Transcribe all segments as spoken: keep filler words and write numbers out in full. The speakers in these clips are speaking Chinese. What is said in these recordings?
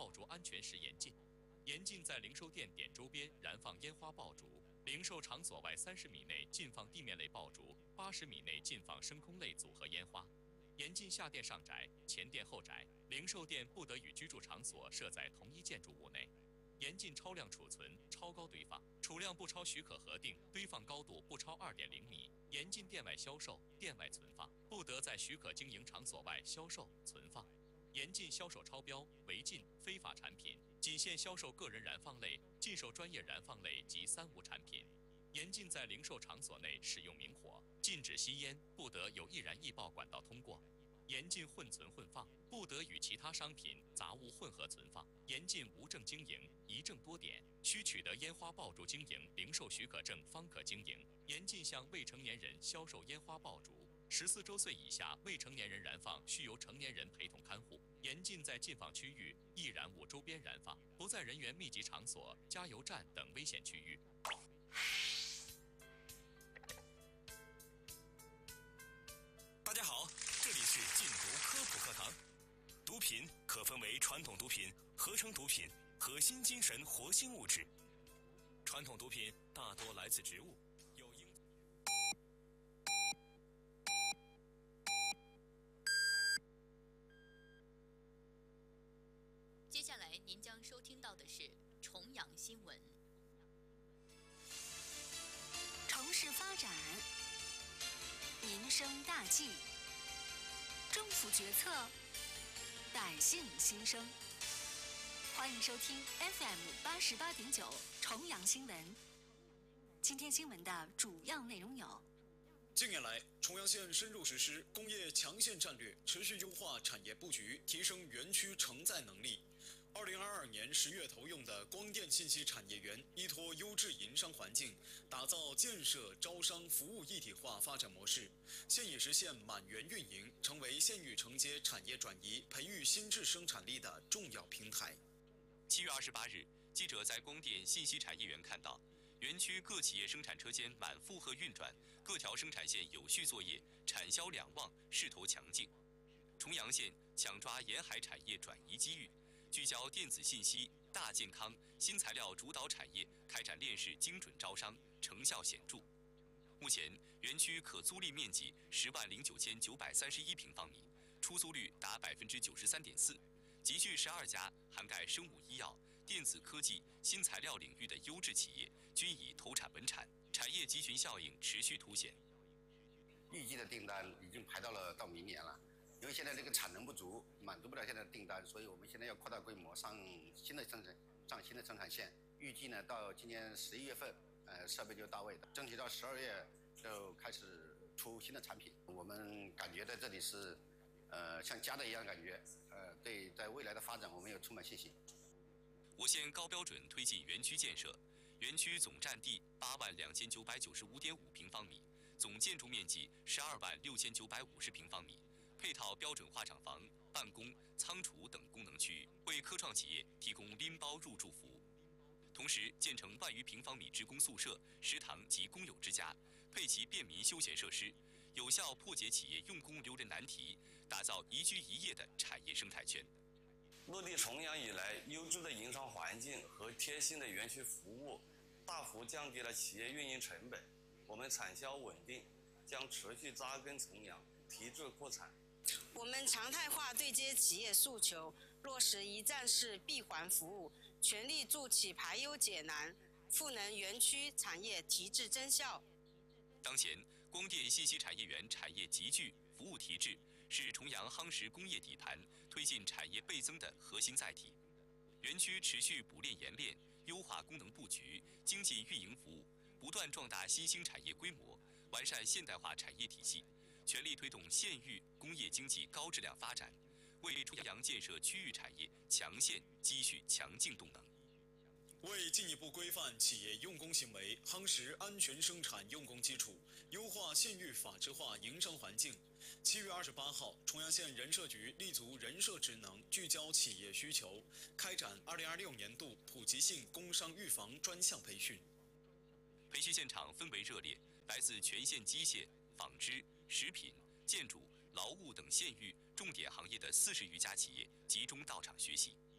爆竹安全时严禁。严禁在零售店点周边燃放烟花爆竹，零售场所外三十米内禁放地面类爆竹，八十米内禁放升空类组合烟花。严禁下店上宅、前店后宅，零售店不得与居住场所设在同一建筑物内。严禁超量储存、超高堆放，储量不超许可核定堆放高度不超二点零米。严禁店外销售、店外存放，不得在许可经营场所外销售、存放。严禁销售超标、违禁、非法产品，仅限销售个人燃放类，禁售专业燃放类及三无产品。严禁在零售场所内使用明火，禁止吸烟，不得有易燃易爆管道通过。严禁混存混放，不得与其他商品、杂物混合存放。严禁无证经营，一证多点，需取得烟花爆竹经营零售许可证方可经营。严禁向未成年人销售烟花爆竹。十四周岁以下未成年人燃放需由成年人陪同看护。严禁在禁放区域、易燃物周边燃放，不在人员密集场所、加油站等危险区域。 大家好，这里是禁毒科普课堂。毒品可分为传统毒品、合成毒品和新精神活性物质。传统毒品大多来自植物，有应。 接下来您将收听到的是重阳新闻。 城市发展，民生大计，政府决策，百姓心声。欢迎收听 F M 八十八点九重阳新闻。今天新闻的主要内容有： 近年来，重阳县深入实施工业强县战略，持续优化产业布局，提升园区承载能力。二零二二年十月投用的光电信息产业园，依托优质营商环境，打造建设、招商、服务一体化发展模式，现已实现满园运营，成为县域承接产业转移、培育新质生产力的重要平台。 七月二十八日，记者在光电信息产业园看到，园区各企业生产车间满负荷运转，各条生产线有序作业，产销两旺，势头强劲。重阳县抢抓沿海产业转移机遇，聚焦电子信息、大健康、新材料主导产业，开展链式精准招商，成效显著。目前，园区可租赁面积十万零九千九百三十一平方米，出租率达百分之九十三点四，集聚十二家涵盖生物医药、电子科技、新材料领域的优质企业，均已投产稳产，产业集群效应持续凸显。 预计的订单已经排到了到明年了。因为现在这个产能不足，满足不了现在的订单，所以我们现在要扩大规模，上新的生产，上新的生产线。预计呢，到今年十一月份，呃，设备就到位的，争取到十二月就开始出新的产品。我们感觉在这里是，呃，像家的一样的感觉，呃，对，在未来的发展我们有充满信心。 我县高标准推进园区建设，园区总占地八万两千九百九十五点五平方米，总建筑面积十二万六千九百五十平方米。配套标准化厂房、办公、仓储等功能区域，为科创企业提供拎包入住服务。同时，建成万余平方米职工宿舍、食堂及工友之家，配齐便民休闲设施，有效破解企业用工留人难题，打造宜居宜业的产业生态圈。 落地重阳以来，优质的营商环境和贴心的园区服务，大幅降低了企业运营成本。我们产销稳定，将持续扎根重阳，提质扩产。 我们常态化对接企业诉求，落实一站式闭环服务，全力助企排忧解难，赋能园区产业提质增效。 当前，光电信息产业园产业集聚、服务提质是重阳夯实工业底盘、推进产业倍增的核心载体。园区持续补练研练，优化功能布局、经济运营服务，不断壮大新兴产业规模，完善现代化产业体系。全力推动县域工业经济高质量发展，为重阳建设区域产业强县积蓄强劲动能。 为进一步规范企业用工行为，夯实安全生产用工基础，优化县域法治化营商环境，七月二十八号，重阳县人社局立足人社职能，聚焦企业需求，开展二零二六年度普及性工商预防专项培训。 培训现场氛围热烈，来自全县机械、纺织、食品、建筑、劳务等县域重点行业的四十余家企业集中到场学习。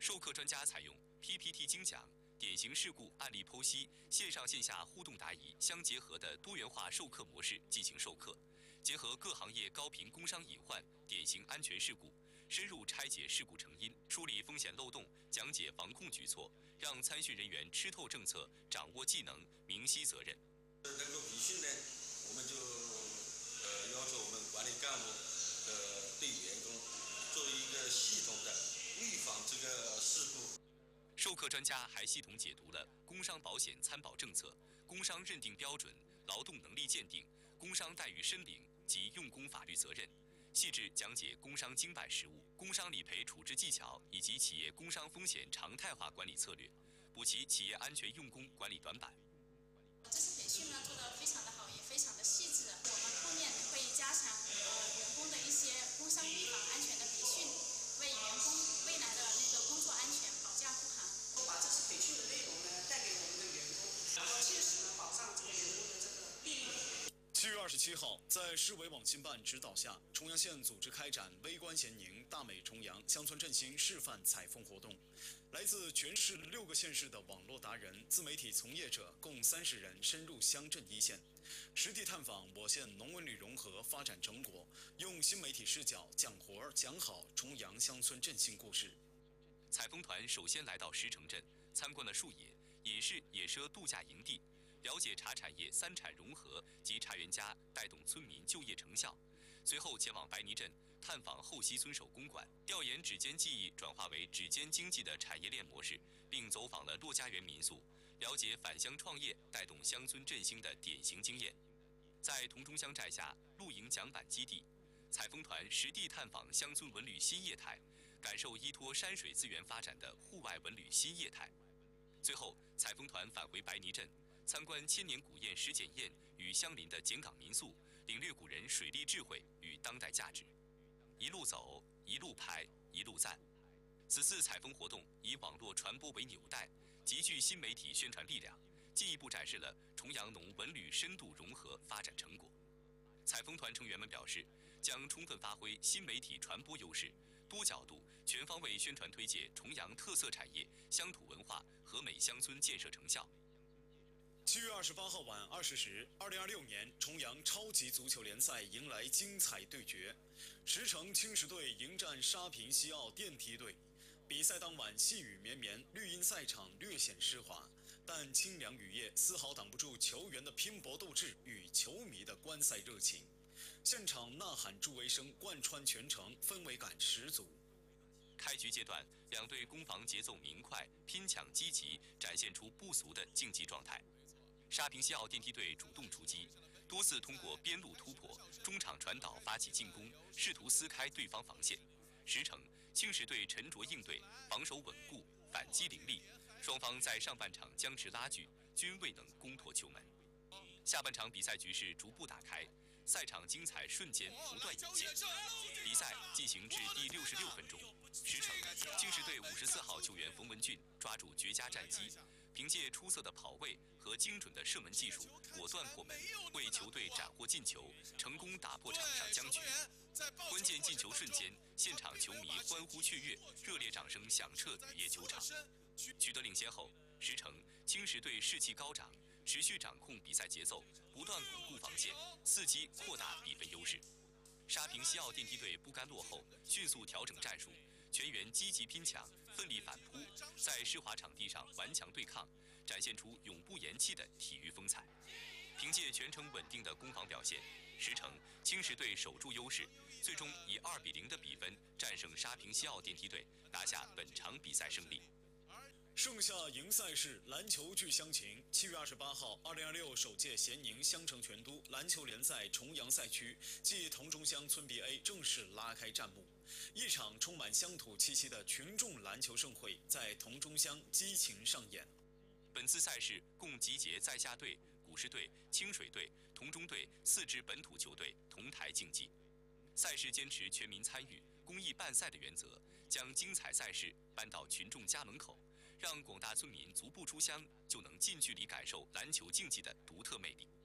授课专家采用 P P T 精讲、典型事故案例剖析、线上线下互动答疑相结合的多元化授课模式进行授课，结合各行业高频工伤隐患、典型安全事故，深入拆解事故成因，梳理风险漏洞，讲解防控举措，让参训人员吃透政策，掌握技能，明晰责任。 能够培训呢，我们就呃要求我们管理干部呃对员工做一个系统的预防这个事故。 授课专家还系统解读了工伤保险参保政策、工伤认定标准、劳动能力鉴定、工伤待遇申领及用工法律责任，细致讲解工伤经办实务、工伤理赔处置技巧以及企业工伤风险常态化管理策略，补齐企业安全用工管理短板。 这次培训呢做得非常的好，也非常的细致。我们后面会加强呃员工的一些工伤预防安全的培训，为员工未来的那个工作安全保驾护航。 把这次培训的内容呢带给我们的员工，然后切实的保障这个员工的这个利益。 七月二十七号，在市委网信办指导下，重阳县组织开展微观咸宁大美重阳乡村振兴示范采风活动。来自全市六个县市的网络达人、自媒体从业者共三十人深入乡镇一线，实地探访我县农文旅融合发展成果，用新媒体视角讲活讲好重阳乡村振兴故事。 采风团首先来到石城镇，参观了树野、野市、野奢度假营地，了解茶产业三产融合及茶园家带动村民就业成效。随后前往白泥镇探访后溪村手工馆，调研指尖技艺转化为指尖经济的产业链模式，并走访了骆家园民宿，了解返乡创业带动乡村振兴的典型经验。在桐中乡寨下露营讲板基地，采风团实地探访乡村文旅新业态，感受依托山水资源发展的户外文旅新业态。最后，采风团返回白泥镇，参观千年古堰石检堰与相邻的简港民宿，领略古人水利智慧与当代价值。一路走，一路拍，一路赞。此次采风活动以网络传播为纽带，极具新媒体宣传力量，进一步展示了重阳农文旅深度融合发展成果。采风团成员们表示，将充分发挥新媒体传播优势，多角度、全方位宣传推介重阳特色产业、乡土文化和美乡村建设成效。 七月二十八号晚二十时，二零二六年重阳超级足球联赛迎来精彩对决，石城青石队迎战沙坪西奥电梯队。比赛当晚细雨绵绵，绿茵赛场略显湿滑，但清凉雨夜丝毫挡不住球员的拼搏斗志与球迷的观赛热情。现场呐喊助威声贯穿全程，氛围感十足。 开局阶段，两队攻防节奏明快，拼抢积极，展现出不俗的竞技状态。沙坪西奥电梯队主动出击，多次通过边路突破、中场传导发起进攻，试图撕开对方防线。石城、青石队沉着应对，防守稳固，反击凌厉，双方在上半场僵持拉锯，均未能攻破球门。下半场比赛局势逐步打开，赛场精彩瞬间不断涌现。比赛进行至第六十六分钟，石城、青石队五十四号球员冯文俊抓住绝佳战机，凭借出色的跑位和精准的射门技术，果断破门，为球队斩获进球，成功打破场上僵局。关键进球瞬间，现场球迷欢呼雀跃，热烈掌声响彻雨夜球场。取得领先后，石城、青石队士气高涨，持续掌控比赛节奏，不断巩固防线，伺机扩大比分优势。沙坪西奥电梯队不甘落后，迅速调整战术，全员积极拼抢，奋力反扑，在湿滑场地上顽强对抗，展现出永不言弃的体育风采。凭借全程稳定的攻防表现，石城、青石队守住优势，最终以二比零的比分战胜沙坪西奥电梯队，拿下本场比赛胜利。 盛夏迎赛事，篮球聚乡情。七月二十八号，二零二六首届咸宁乡城全都篮球联赛重阳赛区暨桐中乡村 B A 正式拉开战幕。一场充满乡土气息的群众篮球盛会在桐中乡激情上演。 本次赛事共集结在下队、古石队、清水队、桐中队四支本土球队同台竞技。赛事坚持全民参与、公益办赛的原则，将精彩赛事搬到群众家门口，让广大村民足不出乡就能近距离感受篮球竞技的独特魅力。